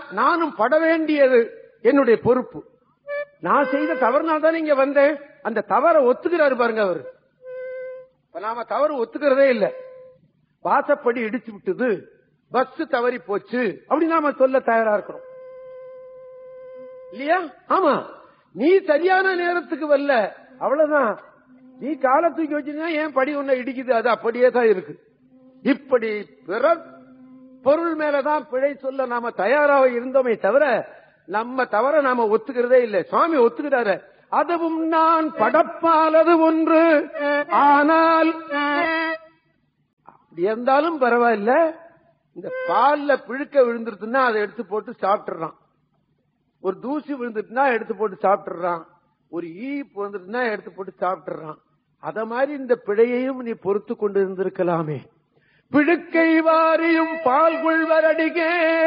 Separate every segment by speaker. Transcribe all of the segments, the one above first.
Speaker 1: நானும் பட வேண்டியது என்னுடைய பொறுப்பு. நான் செய்த தவறுனால தான் இங்க வந்தேன். அந்த தவறை ஒத்துக்கிறாரு பாருங்க அவரு. நாம தவறு ஒத்துக்கிறதே இல்ல. வாசப்படி இடிச்சு விட்டது, பஸ் தவறி போச்சு அப்படி நாம சொல்ல தயாரா இருக்கிறோம் இல்லையா? ஆமா, நீ சரியான நேரத்துக்கு வரல, அவ்வளவுதான். நீ காலை தூக்கி வச்சிருந்தா ஏன் படி ஒண்ணு இடிக்குது, அது அப்படியே தான் இருக்கு. இப்படி பிற பொருள் மேலதான் பிழை சொல்ல நாம தயாராக இருந்தோமே தவிர நம்ம தவிர நாம ஒத்துக்கிறதே இல்லை. சுவாமி ஒத்துக்கிறாரு. அதுவும் நான் படப்பாலது ஒன்று, ஆனால் அப்படி இருந்தாலும் பரவாயில்ல, இந்த பால்ல பிழுக்க விழுந்துருச்சுன்னா அதை எடுத்து போட்டு சாப்பிட்டுறான். ஒரு தூசி விழுந்துட்டுனா எடுத்து போட்டு சாப்பிட்டுறான். ஒரு ஈப்பு வந்துட்டுனா எடுத்து போட்டு சாப்பிட்டுறான். அத மாதிரி இந்த பிழையையும் நீ பொறுத்து கொண்டு இருந்திருக்கலாமே. பிழுக்கை வாரியும் பால் கொள்வரடிகே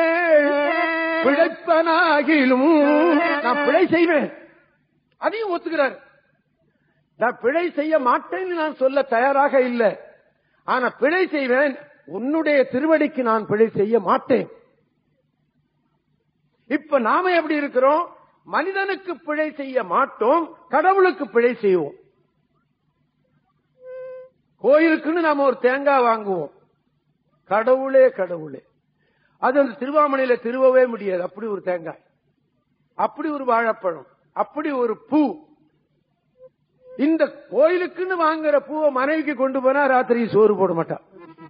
Speaker 1: பிழைப்பனாகிலும் நான் பிழை செய்வேன், அதையும் ஒத்துக்கிறார். நான் பிழை செய்ய மாட்டேன்னு நான் சொல்ல தயாராக இல்லை. ஆனா பிழை செய்வேன், உன்னுடைய திருவடிக்கு நான் பிழை செய்ய மாட்டேன். இப்ப நாம எப்படி இருக்கிறோம்? மனிதனுக்கு பிழை செய்ய மாட்டோம், கடவுளுக்கு பிழை செய்வோம். கோயிலுக்குன்னு நாம ஒரு தேங்காய் வாங்குவோம். கடவுளே கடவுளே, அது அந்த திருவாமணியில திருவவே முடியாது. அப்படி ஒரு தேங்காய், அப்படி ஒரு வாழைப்பழம், அப்படி ஒரு பூ. இந்த கோயிலுக்குன்னு வாங்குற பூவை மனைவிக்கு கொண்டு போனா ராத்திரி சோறு போட மாட்டான்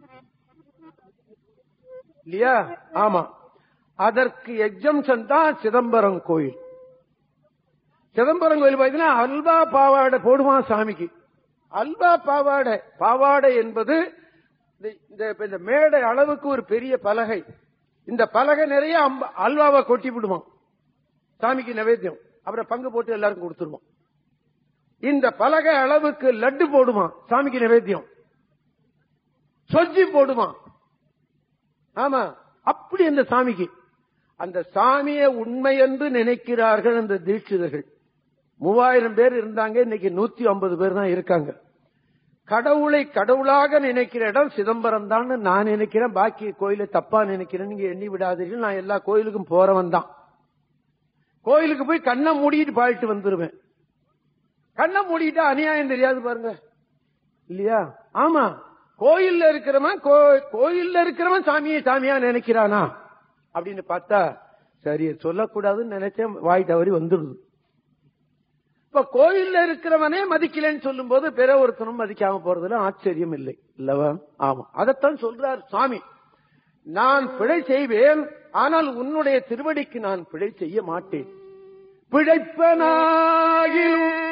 Speaker 1: இல்லையா? ஆமா, அதற்கு எக்ஸம்ஷன் தான் சிதம்பரம் கோயில். சிதம்பரம் கோயில் பார்த்தீங்கன்னா அல்வா பாவாடை போடுவான் சாமிக்கு. அல்வா பாவாடை, பாவாடை என்பது இந்த மேடை அளவுக்கு ஒரு பெரிய பலகை. இந்த பலகை நிறைய அல்வாவை கொட்டி விடுவான் சாமிக்கு நைவேத்தியம். அப்புறம் பங்கு போட்டு எல்லாருக்கும் கொடுத்துருவான். இந்த பலகை அளவுக்கு லட்டு போடுவான் சாமிக்கு நைவேத்தியம். சொஜ்ஜி போடுவான். ஆமா, அப்படி அந்த சாமிக்கு. அந்த சாமியை உண்மை என்று நினைக்கிறார்கள் அந்த தீட்சிதர்கள். 3000 பேர் இருந்தாங்க, இன்னைக்கு 150 பேர் தான் இருக்காங்க. கடவுளை கடவுளாக நினைக்கிற இடம் சிதம்பரம் தான் நான் நினைக்கிறேன். பாக்கி கோயிலை தப்பா நினைக்கிறேன், நீங்க எண்ணி விடாதீர்கள். நான் எல்லா கோயிலுக்கும் போறவன் தான். கோயிலுக்கு போய் கண்ணை மூடிட்டு பாடிட்டு வந்துருவேன். கண்ணை மூடிட்டு அநியாயம் தெரியாது பாருங்க இல்லையா? ஆமா, கோயில்ல இருக்கிறவன் சாமியை சாமியா நினைக்கிறானா அப்படின்னு பார்த்தா சரி சொல்லக்கூடாதுன்னு நினைச்சேன், வாய் தவறி வந்துடுது. இப்ப கோயில்ல இருக்கிறவனே மதிக்கலன்னு சொல்லும் போது பிற ஒருத்தனும் மதிக்காம போறதுல ஆச்சரியம் இல்லை இல்லவா? ஆமா, அதைத்தான் சொல்றார் சுவாமி. நான் பிழை செய்வேன், ஆனால் உன்னுடைய திருவடிக்கு நான் பிழை செய்ய மாட்டேன். பிழைப்பனாகிலும்